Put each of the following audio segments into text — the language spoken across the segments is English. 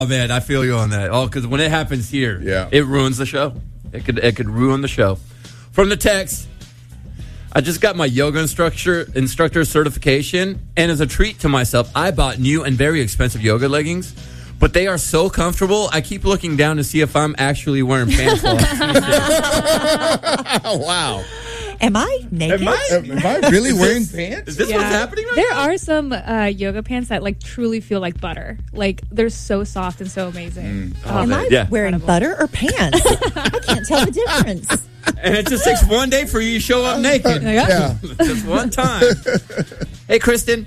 Oh, man, I feel you on that. Oh, because when it happens here, it ruins the show. It could ruin the show. From the text, I just got my yoga instructor certification, and as a treat to myself, I bought new and very expensive yoga leggings, but they are so comfortable, I keep looking down to see if I'm actually wearing pants. Wow. Am I naked? Am I really wearing pants? Is this what's happening right There now? are some yoga pants that like truly feel like butter. Like they're so soft and so amazing. Am I wearing butter or pants? I can't tell the difference. And it just takes one day for you to show up naked. Yeah. Just one time. Hey, Kristen.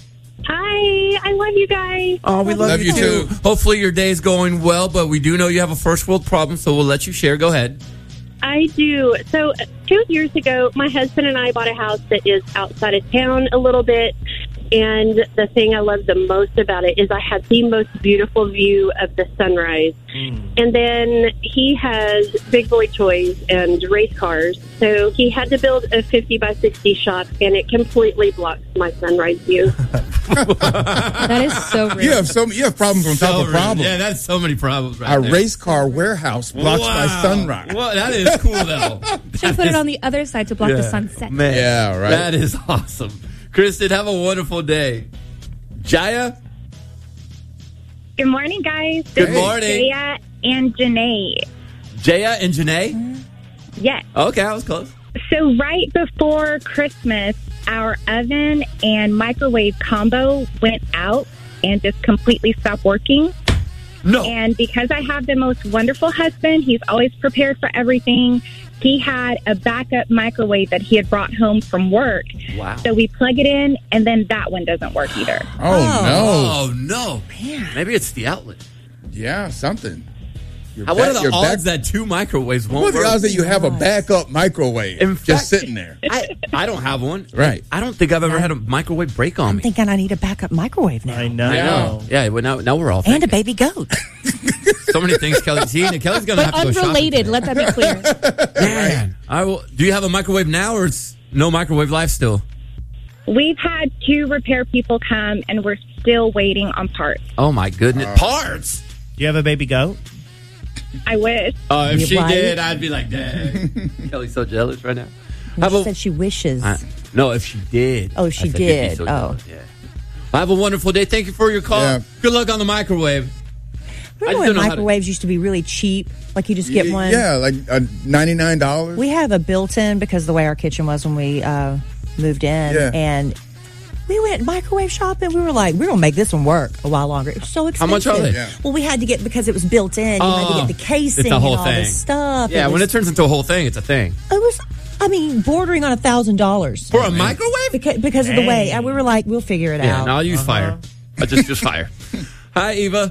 Hi, I love you guys. Oh, we love you too. Hopefully your day's going well, but we do know you have a first world problem, so we'll let you share. Go ahead. I do. So 2 years ago, my husband and I bought a house that is outside of town a little bit. And the thing I love the most about it is I have the most beautiful view of the sunrise. And then he has big boy toys and race cars. So he had to build a 50 by 60 shop, and it completely blocks my sunrise view. That is so real. You have problems on top of problems. Yeah, that's so many problems right Our there. race car warehouse blocks my sunrise. Well, that is cool, though. Should put it on the other side to block the sunset. Man, Yeah, right. That is awesome. Kristen, have a wonderful day. Jaya? Good morning, guys. Good This morning. is Jaya and Janae. Jaya and Janae? Yes. Okay, I was close. So right before Christmas, our oven and microwave combo went out and just completely stopped working. No. And because I have the most wonderful husband, he's always prepared for everything. He had a backup microwave that he had brought home from work. Wow. So we plug it in, and then that one doesn't work either. Oh, no. Man. Maybe it's the outlet. Yeah, something. What are the odds that two microwaves won't What are work? the odds that you have a backup microwave just sitting there? I don't have one. Right. I don't think I've ever had a microwave break on I'm me. thinking I need a backup microwave now. I know. I know. Yeah, well, now we're all And a thinking. baby goat. So many things Kelly's eating. Kelly's going to have to go shopping. Unrelated. Let that be clear. Man. Do you have a microwave now, or it's no microwave life still? We've had 2 repair people come, and we're still waiting on parts. Oh, my goodness. Parts? Do you have a baby goat? I wish. Oh, if You she right? did, I'd be like, dang. Kelly's so jealous right now. She said she wishes. No, if she did. Oh, she I said you'd be did. so Oh. jealous, yeah. Have a wonderful day. Thank you for your call. Yeah. Good luck on the microwave. Remember when microwaves used to be really cheap? Like you just get one? Yeah, like $99. We have a built-in because of the way our kitchen was when we moved in. Yeah. And we went microwave shopping. We were like, we're going to make this one work a while longer. It was so expensive. How much are they? Yeah. Well, we had to get, because it was built in, you had to get the casing it's a whole and all thing. this stuff. Yeah, when it turns into a whole thing, it's a thing. It was, bordering on $1,000. For a microwave? Because of the way. And we were like, we'll figure it Yeah, out. no, I'll use fire. Just fire. Hi, Eva.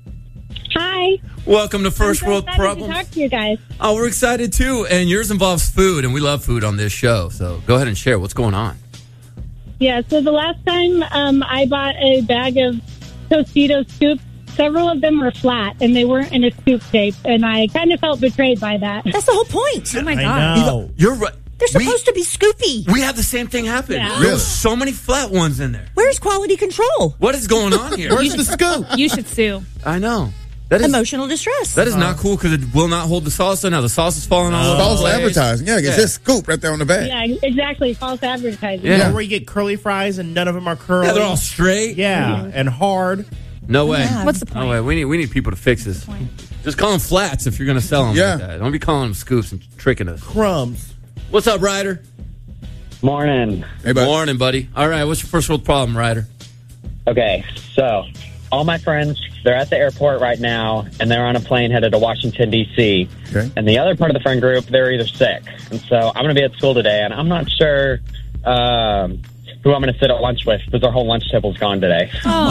Hi. Welcome to First World excited Problems. to talk to you guys. Oh, we're excited too. And yours involves food, and we love food on this show. So go ahead and share what's going on. Yeah, so the last time I bought a bag of Tostitos scoops, several of them were flat, and they weren't in a scoop shape, and I kind of felt betrayed by that. That's the whole point. Oh, my I God. know. You're right. They're supposed to be scoopy. We have the same thing happen. Yeah. There's so many flat ones in there. Where's quality control? What is going on here? Where's the scoop? You should sue. I know. That is Emotional distress. That is not cool because it will not hold the salsa. Now the sauce is falling all over False the place. advertising. Yeah, it's just scoop right there on the bag. Yeah, exactly. False advertising. Yeah. Where you get curly fries and none of them are curly. Yeah, they're all straight. Yeah, and hard. No way. Yeah. What's the point? No way. We need people to fix this. Just call them flats if you're going to sell them Yeah. like that. Don't be calling them scoops and tricking us. Crumbs. What's up, Ryder? Morning. Hey, bud. Morning, buddy. All right, what's your first world problem, Ryder? Okay, so all my friends, they're at the airport right now, and they're on a plane headed to Washington, D.C. Okay. And the other part of the friend group, they're either sick. And so I'm going to be at school today, and I'm not sure who I'm going to sit at lunch with because our whole lunch table's gone today.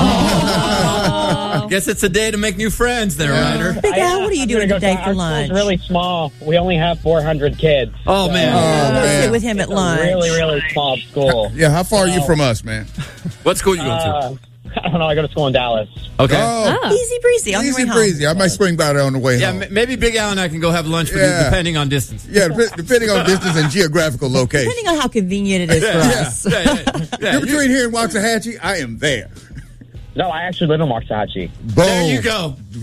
Guess it's a day to make new friends there, Ryder. Big Al, what are you doing today for Our lunch? school's really small. We only have 400 kids. Oh, man. Oh, Go man. sit with him at It's a lunch. really, really small school. Yeah, how far are you from us, man? What school you going to? I don't know. I go to school in Dallas. Okay. Oh, Easy breezy on your way easy home. breezy. I might swing by there on the way Yeah, home. maybe Big Al and I can go have lunch with Yeah. you, depending on distance. Yeah, depending on distance and geographical location. Depending on how convenient it is for us. Yeah, You're between here and Waxahachie, I am there. No, I actually live in Waxahachie. Boom. There you go.